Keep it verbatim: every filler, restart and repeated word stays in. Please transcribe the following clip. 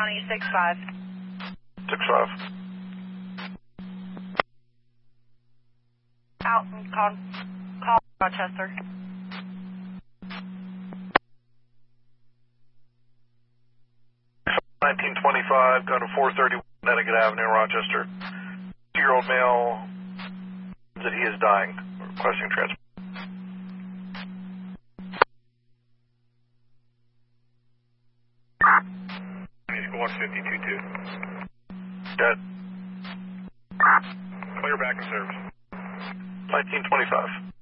County, six five. six five. Out and call, call Rochester. nineteen twenty-five, going to four thirty Connecticut Avenue, Rochester. Two-year-old male that he is dying, requesting transport. one fifty-two two. Dead. Clear back and service. nineteen twenty-five.